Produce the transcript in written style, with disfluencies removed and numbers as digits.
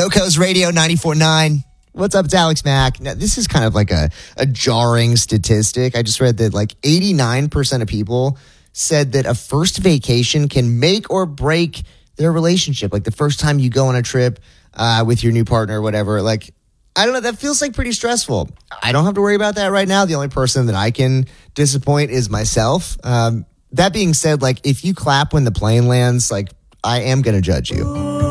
GoCo's Radio 94.9. What's up? It's Alex Mack. Now, this is kind of like a jarring statistic. I just read that like 89% of people said that a first vacation can make or break their relationship. Like the first time you go on a trip with your new partner or whatever. Like, I don't know. That feels like pretty stressful. I don't have to worry about that right now. The only person that I can disappoint is myself. That being said, like if you clap when the plane lands, like I am going to judge you.